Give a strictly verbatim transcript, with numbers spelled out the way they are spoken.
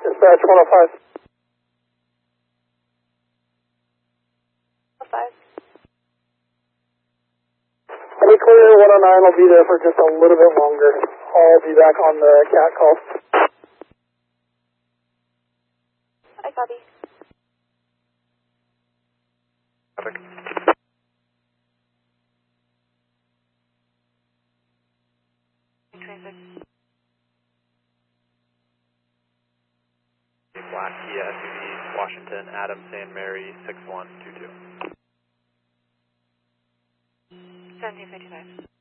dispatch one oh five. Five. Any clear, one oh nine will be there for just a little bit longer. I'll be back on the cat call. I copy. Traffic. Traffic. Black Kia S U V, Washington, Adam, Saint Mary, six one two two. seventeen fifty-five.